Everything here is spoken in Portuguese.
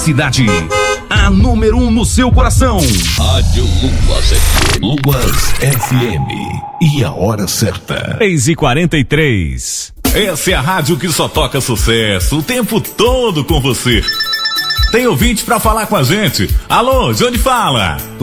Cidade, a número 1 no seu coração. Rádio Luas FM. E a hora certa. 6h43. Essa é a rádio que só toca sucesso o tempo todo com você. Tem ouvinte pra falar com a gente. Alô, de onde fala?